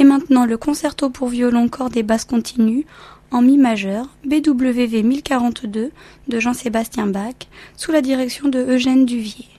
Et maintenant le concerto pour violon, cordes et basse continue en mi majeur, BWV 1042 de Jean-Sébastien Bach, sous la direction de Eugène Duvier.